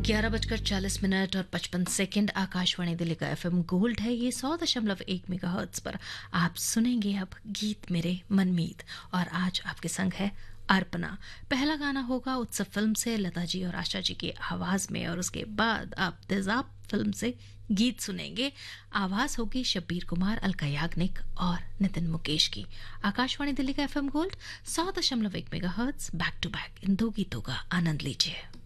11:40 और 55 आकाशवाणी दिल्ली का FM gold है। ये 100.1 मेगाहर्ट्ज पर आप सुनेंगे अब गीत मेरे मनमीत। और आज आपके संग है अर्पणा। पहला गाना होगा उत्सव फिल्म से लता जी और आशा जी की आवाज में, और उसके बाद आप तेजाब फिल्म से गीत सुनेंगे। आवाज होगी शब्बीर कुमार, अलका याग्निक और नितिन मुकेश की। आकाशवाणी दिल्ली का FM gold 100.1 megahertz back to back in दो गीतों का आनंद लीजिए।